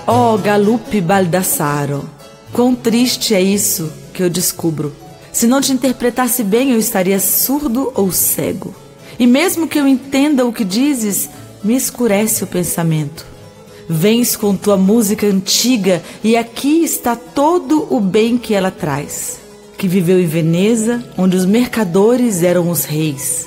Oh, Galuppi Baldassaro, quão triste é isso que eu descubro. Se não te interpretasse bem, eu estaria surdo ou cego. E mesmo que eu entenda o que dizes, me escurece o pensamento. Vens com tua música antiga e aqui está todo o bem que ela traz. Que viveu em Veneza, onde os mercadores eram os reis.